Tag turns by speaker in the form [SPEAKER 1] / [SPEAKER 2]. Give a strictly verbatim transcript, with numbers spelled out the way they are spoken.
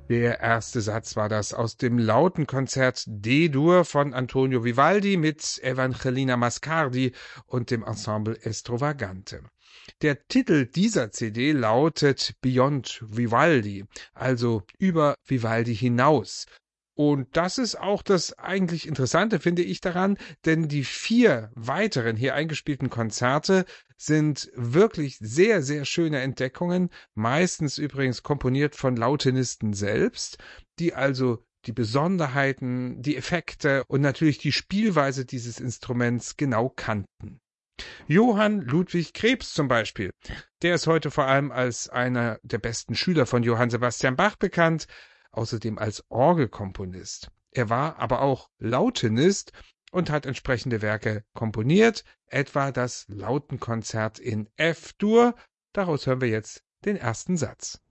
[SPEAKER 1] Der erste Satz war das aus dem Lautenkonzert D-Dur von Antonio Vivaldi mit Evangelina Mascardi und dem Ensemble Estrovagante. Der Titel dieser C D lautet Beyond Vivaldi, also über Vivaldi hinaus. Und das ist auch das eigentlich Interessante, finde ich daran, denn die vier weiteren hier eingespielten Konzerte sind wirklich sehr, sehr schöne Entdeckungen, meistens übrigens komponiert von Lautenisten selbst, die also die Besonderheiten, die Effekte und natürlich die Spielweise dieses Instruments genau kannten. Johann Ludwig Krebs zum Beispiel, der ist heute vor allem als einer der besten Schüler von Johann Sebastian Bach bekannt, außerdem als Orgelkomponist. Er war aber auch Lautenist und hat entsprechende Werke komponiert, etwa das Lautenkonzert in F-Dur. Daraus hören wir jetzt den ersten Satz.